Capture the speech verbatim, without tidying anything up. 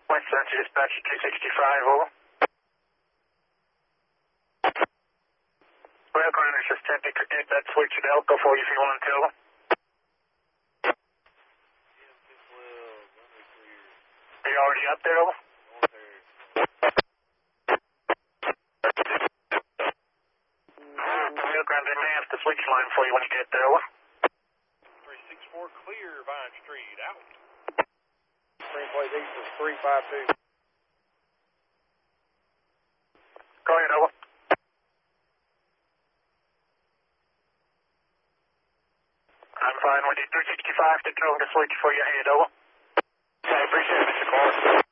West Central Dispatch two sixty-five, over. Well, Ground Assistant, you could get that switch at Elko for you if you want to. Are you already up there, over? Well, Ground, they may have the switch line for you when you get there, over. three six four clear, Vine Street, out. Screenplay East is three five two. Go ahead, over. I'm fine with you. three sixty-five, take over the switch for your head, over. I appreciate it, Mister Clark.